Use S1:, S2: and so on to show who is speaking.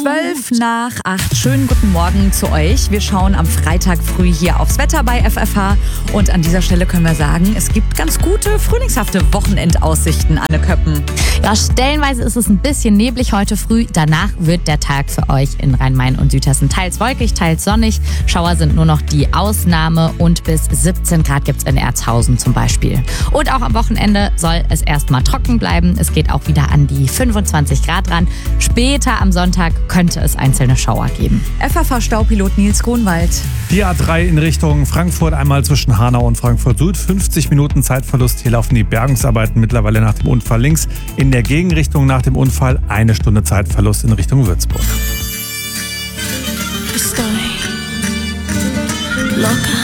S1: 7:12. Schönen guten Morgen zu euch. Wir schauen am Freitag früh hier aufs Wetter bei FFH. Und an dieser Stelle können wir sagen, es gibt ganz gute, frühlingshafte Wochenendaussichten, Anne Köppen.
S2: Ja, stellenweise ist es ein bisschen neblig heute früh. Danach wird der Tag für euch in Rhein-Main und Südhessen teils wolkig, teils sonnig. Schauer sind nur noch die Ausnahme und bis 17 Grad gibt es in Erzhausen zum Beispiel. Und auch am Wochenende soll es erstmal trocken bleiben. Es geht auch wieder an die 25 Grad ran. Später am Sonntag könnte es einzelne Schauer geben.
S1: FFH-Staupilot Nils Grunwald.
S3: Die A3 in Richtung Frankfurt, einmal zwischen Hanau und Frankfurt Süd. 50 Minuten Zeitverlust. Hier laufen die Bergungsarbeiten mittlerweile nach dem Unfall links. In der Gegenrichtung nach dem Unfall 1 Stunde Zeitverlust in Richtung Würzburg.
S4: Estoy loca.